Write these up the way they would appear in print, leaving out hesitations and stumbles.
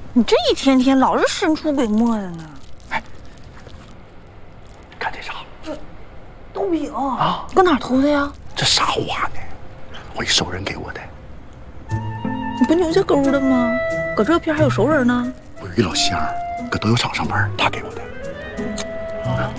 你这一天天老是神出鬼没的呢。 哎，看这啥？ 豆饼啊， 搁哪儿偷的呀？ 这啥花呢？我一熟人给我的。 你不牛家沟的吗？搁这片还有熟人呢。 我有一老乡，搁豆油厂上班，他给我的。啊。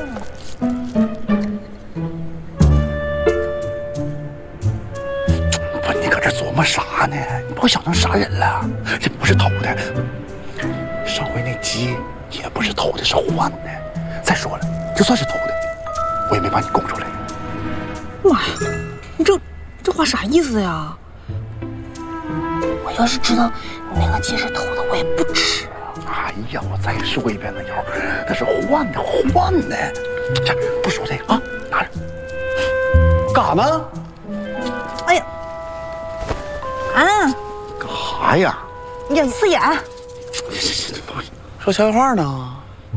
不，你搁这琢磨啥呢？你把我想成啥人了？这不是偷的，上回那鸡也不是偷的，是换的。再说了，就算是偷的，我也没把你供出来。 妈呀，你这话啥意思呀？我要是知道你那个鸡是偷的，我也不吃。 哎呀，我再说一遍，那瑶，那是换的，换的。这不说这个啊，拿着。干啥呢？ 哎呀，啊， 干啥呀？ 呀，刺眼。 说悄悄话呢？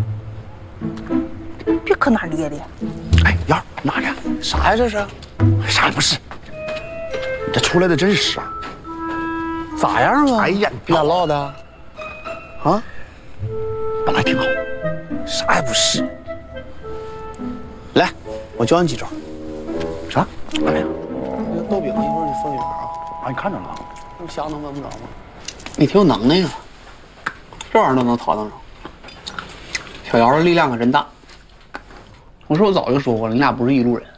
别搁哪咧咧。 哎，瑶，拿着。啥呀？这是？啥也不是。你这出来的真是实啊。咋样啊？哎呀，你俩唠的。啊？本来挺好，啥也不是。来，我教你几招。啥？来呀！ 这个豆饼一会儿你分一份啊。 啊，你看着了？ 那香能闻不着吗？你挺有能耐呀，这玩意儿都能淘得着。小姚的力量可真大。我说我早就说过了，你俩不是一路人。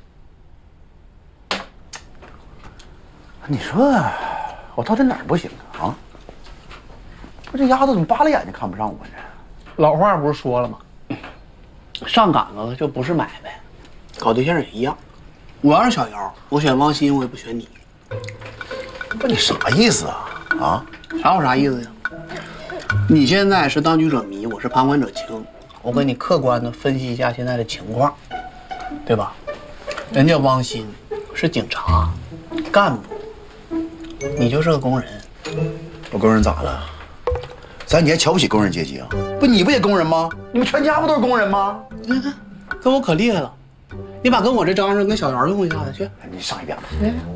你说我到底哪儿不行啊？啊？我这丫头怎么扒拉眼睛看不上我呢？ 老话不是说了吗？上杆子就不是买卖，搞对象也一样。我要是小姚，我选王鑫，我也不选你。 不，你啥意思啊？啊？ 啥有啥意思呀？你现在是当局者迷，我是旁观者清。我跟你客观的分析一下现在的情况，对吧？人家汪鑫是警察干部，你就是个工人。 我工人咋了？咱你还瞧不起工人阶级啊？不，你不也工人吗？你们全家不都是工人吗？ 你看看，跟我可厉害了。你把跟我这张上跟小姚用一下子去。 你上一边吧。